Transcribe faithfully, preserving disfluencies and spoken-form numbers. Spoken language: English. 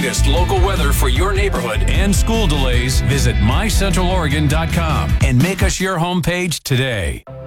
latest local weather for your neighborhood and school delays, visit my central oregon dot com and make us your homepage today.